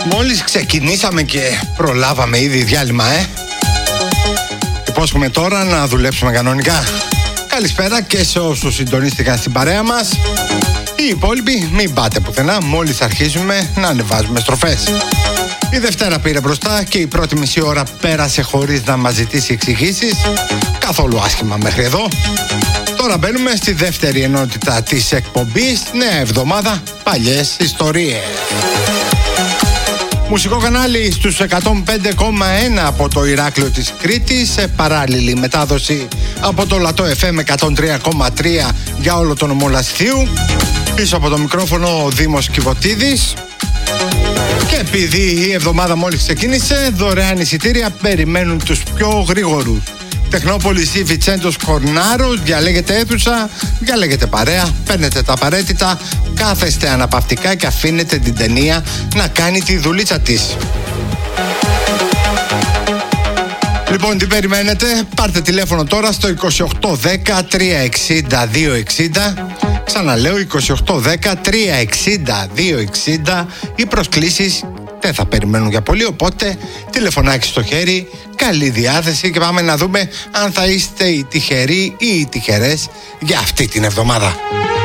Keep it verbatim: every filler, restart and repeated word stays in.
Μόλις ξεκινήσαμε και προλάβαμε ήδη διάλειμμα, ε. Υπόσχομαι τώρα να δουλέψουμε κανονικά. Καλησπέρα και σε όσους συντονίστηκαν στην παρέα μας. Οι υπόλοιποι μην πάτε πουθενά, μόλις αρχίζουμε να ανεβάζουμε στροφές. Η Δευτέρα πήρε μπροστά και η πρώτη μισή ώρα πέρασε χωρίς να μας ζητήσει εξηγήσεις. Καθόλου άσχημα μέχρι εδώ. Τώρα μπαίνουμε στη δεύτερη ενότητα της εκπομπής. Νέα εβδομάδα, παλιές ιστορίες. Μουσικό κανάλι στους εκατόν πέντε κόμμα ένα από το Ηράκλειο της Κρήτης, σε παράλληλη μετάδοση από το Λατό εφ εμ εκατόν τρία κόμμα τρία για όλο τον νομό Λασιθίου. Πίσω από το μικρόφωνο ο Δήμος Κιβωτίδης. Και επειδή η εβδομάδα μόλις ξεκίνησε, δωρεάν εισιτήρια περιμένουν τους πιο γρήγορους. Τεχνόπολης ή Βιτσέντος Κορνάρος, διαλέγετε αίθουσα, διαλέγετε παρέα, παίρνετε τα απαραίτητα, κάθεστε αναπαυτικά και αφήνετε την ταινία να κάνει τη δουλίτσα της. Λοιπόν, τι περιμένετε? Πάρτε τηλέφωνο τώρα στο είκοσι οκτώ δέκα τριακόσια εξήντα δύο εξήντα. Ξαναλέω, είκοσι οκτώ δέκα τριακόσια εξήντα δύο εξήντα. Οι προσκλήσεις δεν θα περιμένουν για πολύ, οπότε τηλεφωνάκι στο χέρι, καλή διάθεση και πάμε να δούμε αν θα είστε οι τυχεροί ή οι τυχερές για αυτή την εβδομάδα.